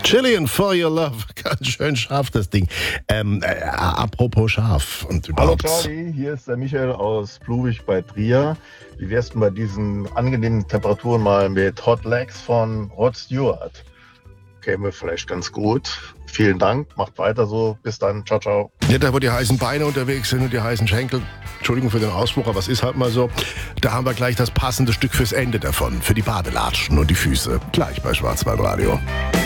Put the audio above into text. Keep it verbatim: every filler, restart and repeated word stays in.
Chilean for your love. Ganz schön scharf, das Ding. Ähm, äh, apropos scharf und Hallo überhaupt. Charlie, hier ist der Michael aus Pluwig bei Trier. Wie wär's denn bei diesen angenehmen Temperaturen mal mit Hot Legs von Rod Stewart? Käme vielleicht ganz gut. Vielen Dank, macht weiter so. Bis dann, ciao, ciao. Ja, da wo die heißen Beine unterwegs sind und die heißen Schenkel, Entschuldigung für den Ausspruch, aber es ist halt mal so, da haben wir gleich das passende Stück fürs Ende davon, für die Badelatschen und die Füße. Gleich bei Schwarzwaldradio.